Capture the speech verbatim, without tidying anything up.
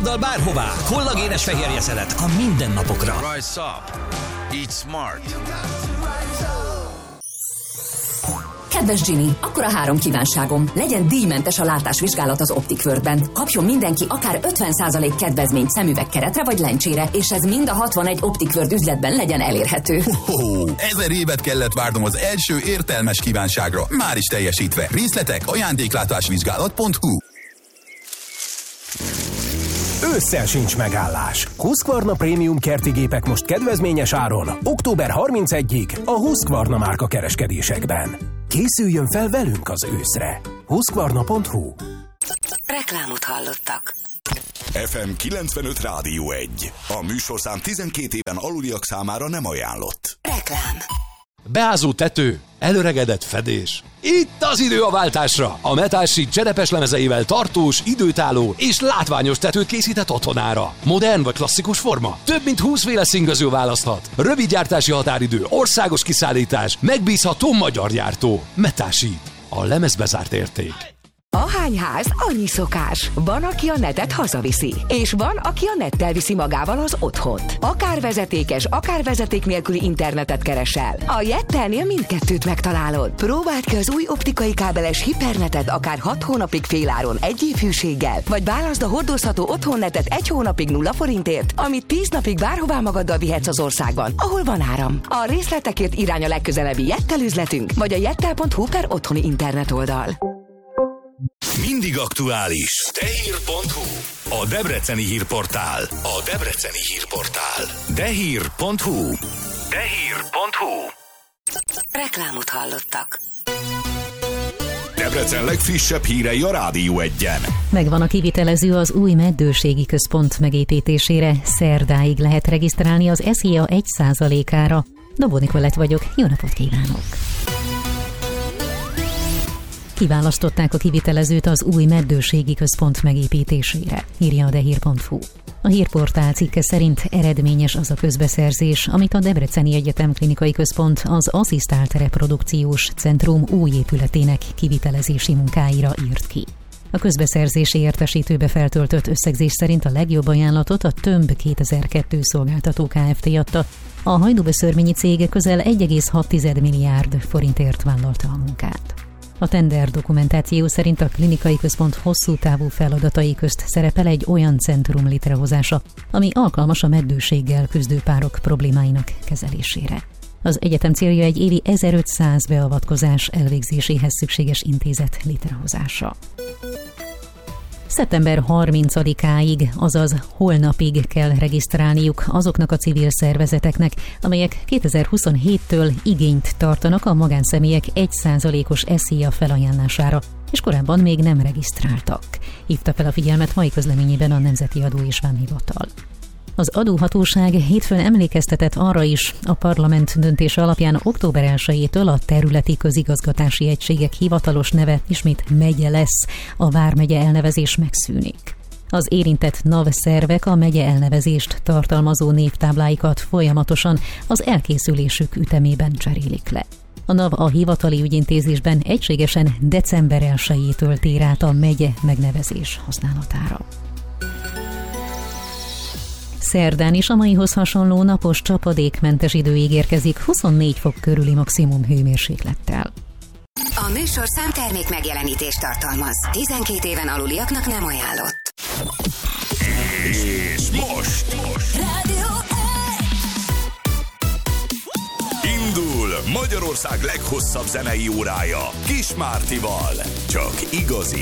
családoddal bárhová. Kollagénes fehérjeszelet a mindennapokra. Rise up. Eat smart. Kedves Ginny, akkor a három kívánságom. Legyen díjmentes a látásvizsgálat az Optic Worldben. Kapjon mindenki akár ötven százalék kedvezményt szemüvegkeretre vagy lencsére, és ez mind a hatvanegy Optic World üzletben legyen elérhető. Ho-ho, ezer évet kellett várnom az első értelmes kívánságra. Már is teljesítve. Részletek ajándéklátásvizsgálat pont hu. Ősszel sincs megállás. Husqvarna Prémium kerti gépek most kedvezményes áron. október harmincegyedikéig a Husqvarna márka kereskedésekben. Készüljön fel velünk az őszre. husqvarna pont hu. Reklámot hallottak. ef em kilencvenöt Rádió egy. A műsorszám tizenkét éven aluliak számára nem ajánlott. Reklám. Beázó tető, előregedett fedés. Itt az idő a váltásra! A Metal Sheet cserepes lemezeivel tartós, időtálló és látványos tetőt készített otthonára. Modern vagy klasszikus forma? Több mint húsz féle színgaző választhat. Rövid gyártási határidő, országos kiszállítás, megbízható magyar gyártó. Metal Sheet. A lemezbe zárt érték. Ahány ház, annyi szokás. Van, aki a netet hazaviszi, és van, aki a nettel viszi magával az otthont. Akár vezetékes, akár vezeték nélküli internetet keresel. A Jettelnél mindkettőt megtalálod. Próbáld ki az új optikai kábeles hipernetet akár hat hónapig féláron egy év hűséggel, vagy válaszd a hordozható otthonnetet egy hónapig nulla forintért, amit tíz napig bárhová magaddal vihetsz az országban, ahol van áram. A részletekért irány a legközelebbi Jettel üzletünk, vagy a jettel pont hu per otthoni internet oldal. Mindig aktuális. Dehír pont hu. A debreceni hírportál. A debreceni hírportál. Dehír pont hu. Dehír pont hu. Reklámot hallottak. Debrecen legfrissebb hírei a Rádió egyen. Megvan a kivitelező az új meddőségi központ megépítésére. Szerdáig lehet regisztrálni az es zé á egy százalékára. Dobó Nikolett vagyok, jó napot kívánok! Kiválasztották a kivitelezőt az új meddőségi központ megépítésére, írja a dehír pont hu. A hírportál cikke szerint eredményes az a közbeszerzés, amit a Debreceni Egyetem Klinikai Központ az asszisztált reprodukciós centrum új épületének kivitelezési munkáira írt ki. A közbeszerzési értesítőbe feltöltött összegzés szerint a legjobb ajánlatot a Tömb kétezer-kettő szolgáltató Kft. Adta. A hajdúbeszörményi cég közel egy egész hat milliárd forintért vállalta a munkát. A tender dokumentáció szerint a klinikai központ hosszú távú feladatai közt szerepel egy olyan centrum létrehozása, ami alkalmas a meddőséggel küzdő párok problémáinak kezelésére. Az egyetem célja egy évi ezerötszáz beavatkozás elvégzéséhez szükséges intézet létrehozása. szeptember harmincadikáig, azaz holnapig kell regisztrálniuk azoknak a civil szervezeteknek, amelyek kétezer-huszonhéttől igényt tartanak a magánszemélyek egy százalékos es zé á felajánlására, és korábban még nem regisztráltak. Hívta fel a figyelmet mai közleményében a Nemzeti Adó és Vámhivatal. Az adóhatóság hétfőn emlékeztetett arra is, a parlament döntése alapján október elsejétől a területi közigazgatási egységek hivatalos neve ismét megye lesz, a vármegye elnevezés megszűnik. Az érintett NAV szervek a megye elnevezést tartalmazó névtábláikat folyamatosan az elkészülésük ütemében cserélik le. A NAV a hivatali ügyintézésben egységesen december elsejétől tér át a megye megnevezés használatára. Szerdán is a maihoz hasonló napos csapadékmentes idő ígérkezik huszonnégy fok körüli maximum hőmérséklettel. A műsorszám termék megjelenítést tartalmaz. tizenkét éven aluliaknak nem ajánlott. És most, most. Rádió Indul Magyarország leghosszabb zenei órája Kis Mártival. Csak igazi